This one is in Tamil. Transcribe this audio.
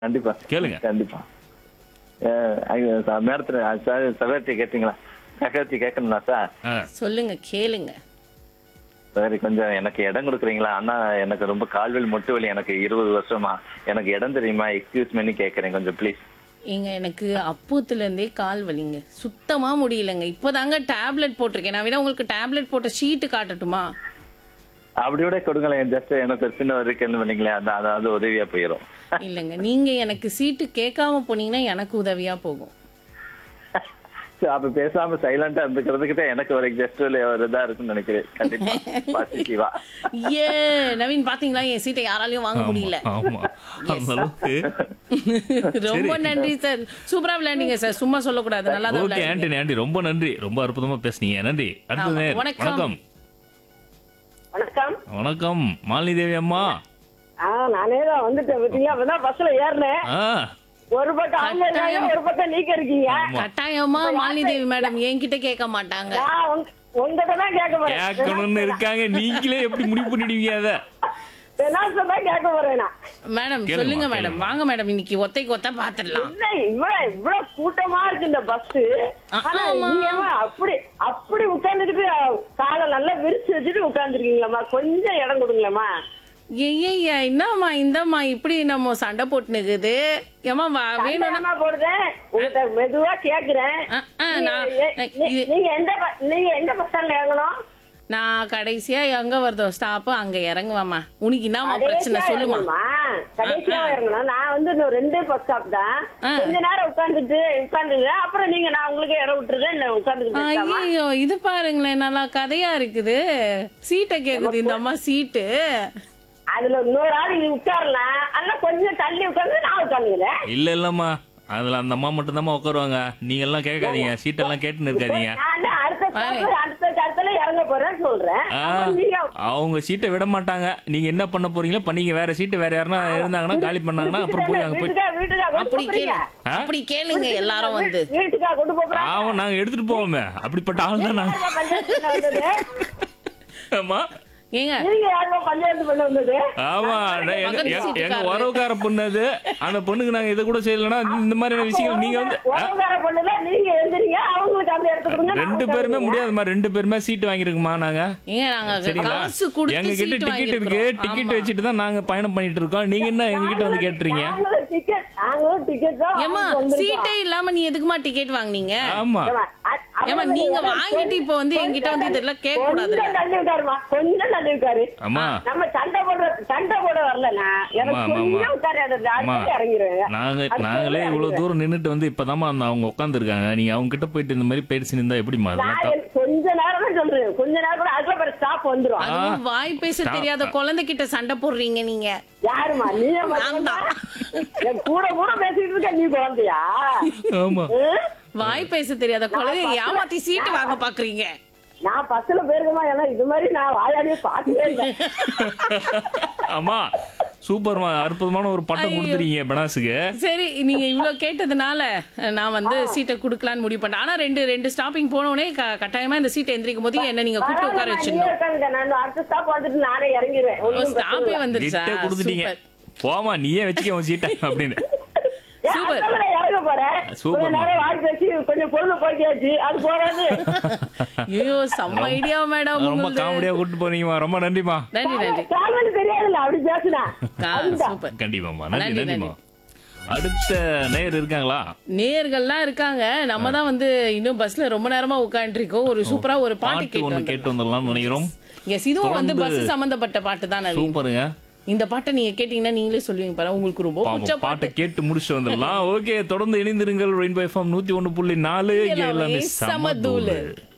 கண்டிப்பா கேளுங்க. கண்டிப்பா. மேடத்துல சகோதரி கேட்டீங்களா? சகோதரி கேட்கணுங்களா சார்? ஆ, சொல்லுங்க, கேளுங்க. சரி, கொஞ்சம் எனக்கு இடம் கொடுக்குறீங்களா? அண்ணா, எனக்கு ரொம்ப கால்வலி முட்டு வலி, எனக்கு 20 வருஷமா. எனக்கு இடம் தெரியுமா? எக்ஸ்கியூஸ் பண்ணி கேட்கறேன், கொஞ்சம் ப்ளீஸ். ஏங்க எனக்கு அப்பூத்துல இருந்தே கால் வலிங்க. சுத்தமா முடியலங்க. இப்போதாங்க டேப்லெட் போட்டிருக்கேன். நான் வேணா உங்களுக்கு டேப்லெட் போட்ட ஷீட்டு காட்டட்டுமா? அப்படியோட கொடுங்களேன். ஜஸ்ட் எனக்கு ஒரு சின்ன ஒரு கேள்வி பண்ணீங்களே, அதாவது உதவியா போயிடும். இல்லைங்க. நீங்க எனக்கு சீட்டு கேட்காம போனீங்கன்னா எனக்கு உதவியா போகும். அப்ப பேசாம சைலண்டா இருந்துக்கிறதுக்கு தான் எனக்கு ஒரு ஜஸ்ட் ஒரு இதா இருக்குன்னு நினைக்கிறேன். கண்டிப்பா பாசிட்டிவா. ஏ நவீன், பாத்தீங்களா என் சீட்டை யாராலையும் வாங்க முடியல. ஆமா அந்த அளவுக்கு. ரொம்ப நன்றி சார். சூப்பரா விளையாண்டீங்க சார். சும்மா சொல்லக்கூடாது. நல்லா தான் ஓகே விளையாண்டீங்க. ஆண்டி ஆண்டி ரொம்ப நன்றி, ரொம்ப அற்புதமா பேசுனீங்க. நன்றி. அடுத்த ஆமா. நேர். வணக்கம். வணக்கம். வணக்கம். வணக்கம் மாலினி தேவி அம்மா. நானே தான் வந்துட்டேன். பாத்தீங்களா, அப்பதான் பஸ்ல ஏறினேன். ஆ, ஒரு பக்கம் அவங்க இருக்காங்க, ஒரு பக்கம் நீங்க இருக்கீங்க. கட்டாயமா மாலினி தேவி மேடம் என்கிட்ட கேட்க மாட்டாங்க. நான் உங்ககிட்ட தான் கேட்க போறேன். கேட்கணும்னு இருக்காங்க, நீங்களே எப்படி முடிவு பண்ணிடுவீங்க அத? பெனால்ஸ் தான் கேட்க போறேன் நான். மேடம் கேளுங்க, சொல்லுங்க கேளுங்க. மேடம். வாங்க மேடம், இன்னைக்கு ஒத்தைக்கு ஒத்த பாத்துடலாம். இல்ல, இவ்வளவு கூட்டமா இருக்கு இந்த பஸ். ஆனா ஆமா. நீங்க அப்படி அப்படி உட்கார்ந்துக்கிட்டு காலை நல்லா விரிச்சு வச்சுட்டு உட்கார்ந்துருக்கீங்களாம்மா? கொஞ்சம் இடம் கொடுங்களேம்மா. ஐயா என்னம்மா இந்தம்மா இப்படி நம்ம சண்டை போட்டுனுக்குது. ஏமா வேணும்னா வேணும்னா போடுறேன். உங்ககிட்ட மெதுவா கேக்குறேன். நீங்க எந்த பஸ் ஸ்டாண்ட்ல இறங்கணும்? நான் கடைசியா எங்க வருதோ ஸ்டாப் அங்க இறங்குவாமா. உனக்கு என்னமா பிரச்சனை சொல்லுமா? கடைசியா இறங்கணும். நான் வந்து இன்னும் 2 பஸ் ஸ்டாப் தான். கொஞ்ச நேரம் உட்கார்ந்துங்க. அப்புறம் நீங்க நான் உங்களுக்கு இடம் விட்டுருக்கேன், உட்கார்ந்துக்கிட்டு. ஐயோ இது பாருங்களேன், நல்லா கதையா இருக்குது. சீட்டை கேக்குது இந்த அம்மா சீட்டு. அதுல இன்னொரு ஆள் நீங்க உட்காரலாம். ஆனா கொஞ்சம் தள்ளி உட்கார்ந்து நான் உட்காந்துக்கிறேன். இல்ல இல்லம்மா, அதுல அந்த அம்மா மட்டும் தான் உட்காருவாங்க. நீங்க எல்லாம் கேட்காதீங்க, சீட்டெல்லாம் கேட்டுன்னு இருக்காதீங்க. நான் அடுத்த இடத்துல இறங்க போறேன்னு சொல்றேன். ஆ, அப்புறம் நீங்க அவங்க சீட்டை விட மாட்டாங்க. நீங்க என்ன பண்ண போறீங்களோ பண்ணீங்க. வேற சீட்டு வேற யாருன்னா இருந்தாங்கன்னா காலி பண்ணாங்கன்னா அப்புறம் போய் அங்க போய் வீட்டுக்கா அப்படி கேளு, அப்படி கேளுங்க எல்லாரும் வந்து. வீட்டுக்கா கொண்டு போறேன். ஆமா நாங்க எடுத்துட்டு போவோமே. அப்படிப்பட்ட ஆள் தான் நாங்க. ஆமா ஏங்க நீங்க யாரோ பஞ்சாயத்து பண்ண வந்தது? ஆமா எங்க உறவுக்கார பொண்ணு அது. அந்த பொண்ணுக்கு நாங்க இதை கூட செய்யலன்னா இந்த மாதிரியான விஷயங்கள் நீங்க வந்து உறவுக்கார பொண்ணுல நீங்க எழுந்திரீங்க, அவங்களுக்கு அந்த இடத்துக்கு கொடுங்க. நான் 2 பேருமே முடியாதுமா. 2 பேருமே சீட் வாங்கிருக்குமா நாங்க. ஏங்க நாங்க சரிங்களா? காசு கொடுத்து எங்க கிட்ட சீட்டு டிக்கெட் இருக்கு. டிக்கெட் வச்சுட்டு தான் நாங்க பயணம் பண்ணிட்டு இருக்கோம். நீங்க என்ன எங்க கிட்ட வந்து கேட்டுறீங்க? நாங்களும் டிக்கெட் தான் ஏமா சீட்டே இல்லாம நீ எதுக்குமா டிக்கெட் வாங்குனீங்க? ஆமா ஏமா நீங்க வாங்கிட்டு இப்ப வந்து என்கிட்ட வந்து இதெல்லாம் கேட்க கூடாது. கொஞ்சம் தள்ளி உட்காருமா, கொஞ்சம் தள்ளி உட்காரு. ஆமா நம்ம சண்டை போட வரலண்ணா. எனக்கு ஆமா, ஆமா, கொஞ்சம் உட்காரு, ஆமா. இறங்கிடுவேன். நாங்களே இவ்வளவு தூரம் நின்னுட்டு வந்து இப்பதாம்மா அவங்க உட்கார்ந்து இருக்காங்க. நீங்க அவங்க கிட்ட போயிட்டு இந்த மாதிரி பேசி நின்றா எப்படிமா? அதெல்லாம் கொஞ்ச நேரம் தான் சொல்றேன். கொஞ்ச நேரம் கூட அதுல ஒரு ஸ்டாப் வந்துரும். அதுவும் வாய் பேச தெரியாத குழந்தை கிட்ட சண்டை போடுறீங்க நீங்க. யாருமா நீ? என் கூட பேசிட்டு இருக்க நீ குழந்தையா? ஆமா வாய் பேச தெரியாத குழந்தை ஏமாத்தி சீட்டு வாங்க பாக்குறீங்க. நான் பஸ்ல போயிருக்கமா? ஏன்னா இது மாதிரி நான் வாயாடியே பாத்துட்டே இருக்கேன். ஆமா சூப்பர்மா, அற்புதமான ஒரு பட்டம் கொடுத்துறீங்க பெனாஸுக்கு. சரி, நீங்க இவ்வளவு கேட்டதுனால நான் வந்து சீட்டை குடுக்கலான்னு முடிவு பண்ணேன். ஆனா ரெண்டு ஸ்டாப்பிங் போன உடனே கட்டாயமா இந்த சீட்டை எந்திரிக்கும் போது என்ன நீங்க கூப்பிட்டு உட்கார வச்சிடணும். நான் அடுத்த ஸ்டாப் வந்துட்டு நானே இறங்கிடுவேன். ஸ்டாப்பே வந்துருச்சா? கிட்ட கொடுத்துட்டீங்க. சூப்பர். போமா நீயே வச்சுக்க உன் சீட்டை அப்படின்னு. சூப்பர். இறங்க போறேன். சூப்பர்மா. கொஞ்ச நேரம் வாய் பேசி கொஞ்சம் பொருள் போய்க்காச்சு, அது போறாது. ஐயோ செம்ம ஐடியா மேடம். ரொம்ப காமெடியா கூட்டு போறீங்கம்மா. ரொம்ப நன்றிமா. நன்றி. காமெடி தெரியாதுல்ல, அப்படி பேசுனா. சூப்பர். கண்டிப்பாமா, நன்றி நன்றி, நன்றிமா. அடுத்த நேயர் இருக்காங்களா? நேயர்கள்லாம் இருக்காங்க. நம்ம தான் வந்து இன்னும் பஸ்ல ரொம்ப நேரமா உட்கார்ந்து இருக்கோம். ஒரு சூப்பரா ஒரு பாட்டு பாட்டு ஒண்ணு கேட்டு வந்துடலாம்னு நினைக்கிறோம். எஸ், இதுவும் வந்து பஸ் சம்பந்தப்பட்ட பாட்டு தான். சூப்பருங்க. இந்த பாட்டை நீங்க கேட்டீங்கன்னா நீங்களே சொல்லுவீங்க பாரு, உங்களுக்கு ரொம்ப பிடிச்ச பாட்டை பாட்டு. கேட்டு முடிச்சு வந்துடலாம். ஓகே, தொடர்ந்து இணைந்திருங்கள். Rainbow FM 101.4. எல்லாமே சமதூளு.